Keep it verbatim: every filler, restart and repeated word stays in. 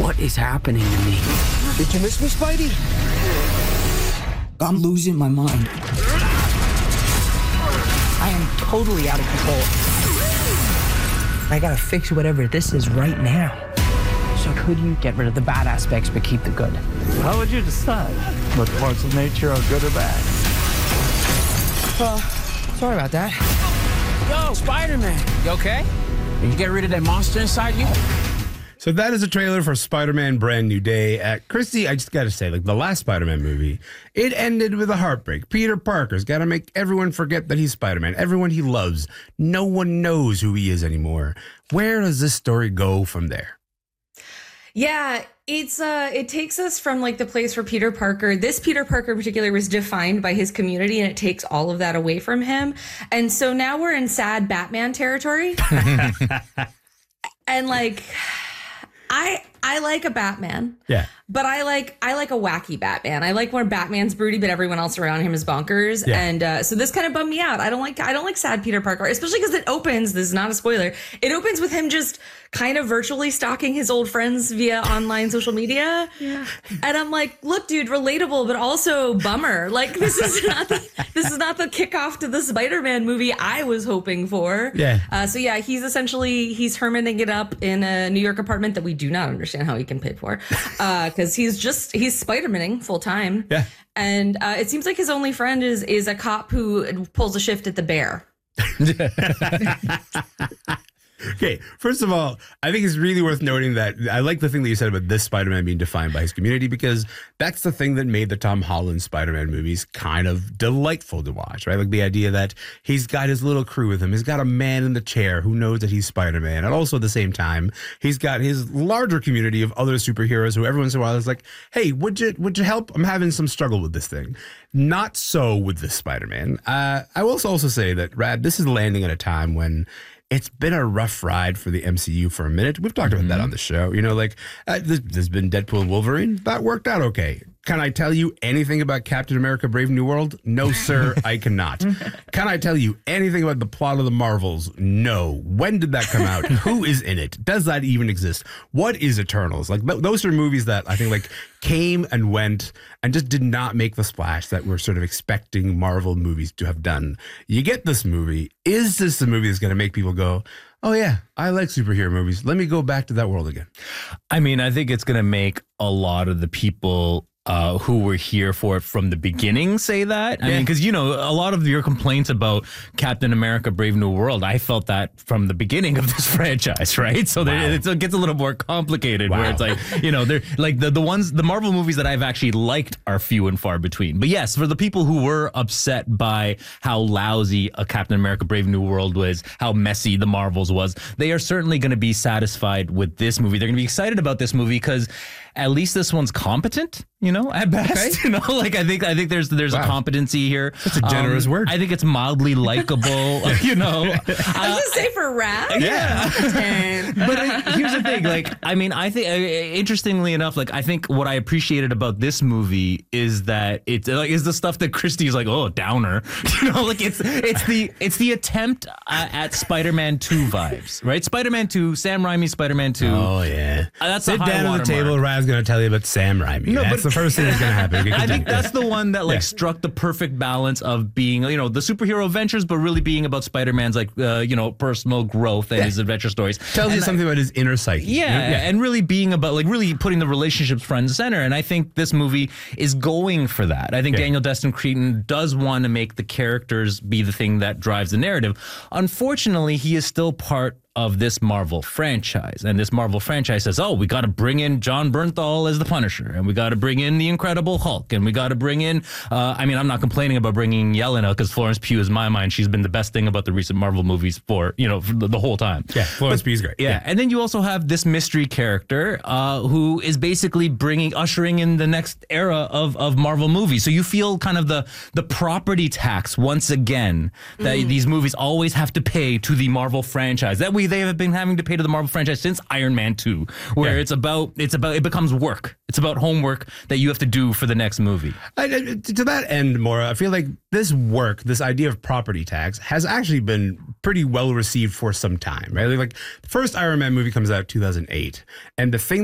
What is happening to me? Did you miss me, Spidey? I'm losing my mind. I am totally out of control. I gotta fix whatever this is right now. So could you get rid of the bad aspects but keep the good? How would you decide what parts of nature are good or bad? Well, sorry about that. Yo, Spider-Man, you okay? Did you get rid of that monster inside you? So that is a trailer for Spider-Man Brand New Day. Uh, Christy, I just got to say, like the last Spider-Man movie, it ended with a heartbreak. Peter Parker's got to make everyone forget that he's Spider-Man. Everyone he loves. No one knows who he is anymore. Where does this story go from there? Yeah, it's uh it takes us from like the place where Peter Parker, this Peter Parker in particular, was defined by his community, and it takes all of that away from him. And so now we're in sad Batman territory. And like I I like a Batman. Yeah. But I like I like a wacky Batman. I like when Batman's broody, but everyone else around him is bonkers. Yeah. And uh, so this kind of bummed me out. I don't like I don't like sad Peter Parker, especially because it opens. This is not a spoiler. It opens with him just kind of virtually stalking his old friends via online social media. Yeah. And I'm like, look, dude, relatable, but also bummer. Like this is not the, this is not the kickoff to the Spider-Man movie I was hoping for. Yeah. Uh, so yeah, he's essentially he's hermiting it up in a New York apartment that we do not understand how he can pay for. Uh, because he's just he's Spider-Maning full time. Yeah. And uh, it seems like his only friend is is a cop who pulls a shift at the Bear. Okay, first of all, I think it's really worth noting that I like the thing that you said about this Spider-Man being defined by his community, because that's the thing that made the Tom Holland Spider-Man movies kind of delightful to watch, right? Like the idea that he's got his little crew with him. He's got a man in the chair who knows that he's Spider-Man. And also at the same time, he's got his larger community of other superheroes who every once in a while is like, hey, would you would you help? I'm having some struggle with this thing. Not so with this Spider-Man. Uh, I will also say that, Rad, this is landing at a time when it's been a rough ride for the M C U for a minute. We've talked about mm-hmm. that on the show. You know, like uh, there's, there's been Deadpool and Wolverine. That worked out okay. Can I tell you anything about Captain America Brave New World? No, sir, I cannot. Can I tell you anything about the plot of the Marvels? No. When did that come out? Who is in it? Does that even exist? What is Eternals? Like th- those are movies that I think like came and went and just did not make the splash that we're sort of expecting Marvel movies to have done. You get this movie. Is this a movie that's going to make people go, oh, yeah, I like superhero movies. Let me go back to that world again? I mean, I think it's going to make a lot of the people Uh, who were here for it from the beginning say that. I yeah. mean, because, you know, a lot of your complaints about Captain America Brave New World, I felt that from the beginning of this franchise, right? So wow. there, it's, it gets a little more complicated wow. where it's like, you know, they're like the, the ones, the Marvel movies that I've actually liked are few and far between. But yes, for the people who were upset by how lousy a Captain America Brave New World was, how messy the Marvels was, they are certainly going to be satisfied with this movie. They're going to be excited about this movie because at least this one's competent, you know, at best. Okay. You know, like I think I think there's there's wow. a competency here. That's a generous um, word. I think it's mildly likable, you know. I was uh, gonna say for rap. Yeah. But I, here's the thing, like, I mean, I think, uh, interestingly enough, like, I think what I appreciated about this movie is that it's like is the stuff that Christie's like, oh, downer, you know, like it's it's the it's the attempt uh, at Spider-Man two vibes, right? Spider-Man two, Sam Raimi's Spider-Man two. Oh yeah, uh, that's sit down at the table. Raz going to tell you about Sam Raimi. No, that's but, the first thing that's going to happen. I think that's the one that like yeah. struck the perfect balance of being, you know, the superhero adventures, but really being about Spider-Man's like, uh, you know, personal growth and yeah. his adventure stories. Tells and you something I, about his inner psyche. Yeah, yeah, and really being about like really putting the relationships front and center. And I think this movie is going for that. I think yeah. Daniel Destin Cretton does want to make the characters be the thing that drives the narrative. Unfortunately, he is still part of this Marvel franchise. And this Marvel franchise says, oh, we got to bring in John Bernthal as the Punisher, and we got to bring in the Incredible Hulk, and we got to bring in, uh, I mean, I'm not complaining about bringing Yelena, because Florence Pugh, is my mind, she's been the best thing about the recent Marvel movies for, you know, for the, the whole time. Yeah, Florence Pugh is great. Yeah. yeah, and then you also have this mystery character uh, who is basically bringing, ushering in the next era of, of Marvel movies. So you feel kind of the, the property tax, once again, that mm. these movies always have to pay to the Marvel franchise. That we they have been having to pay to the Marvel franchise since Iron Man two, where yeah. it's about it's about it becomes work. It's about homework that you have to do for the next movie. I, to that end, Maura, I feel like this work, this idea of property tax, has actually been pretty well received for some time, right? Like the first Iron Man movie comes out two thousand eight, and the thing